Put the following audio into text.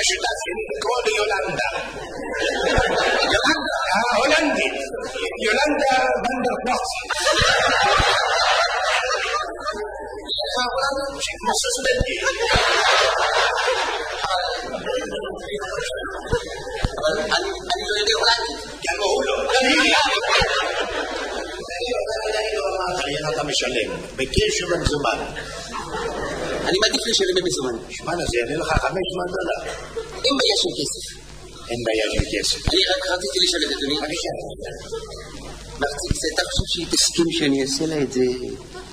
משותפים, לקרוא ליולנדה. יולנדה? הולנדית. יולנדה ונדרפלצי. כמו סוסבנטי. אבל אני לא יודע הולנדית. גם הוא לא. אני אתה משלם, בקש ובמזומן. אני מעדיף לשלם במזומן. שמע, זה יעלה לך $500. אין בעיה של כסף. אין בעיה של כסף. אני רק רציתי לשאול את אדוני. בבקשה. אתה חושב שהיא תסכים שאני אעשה לה את זה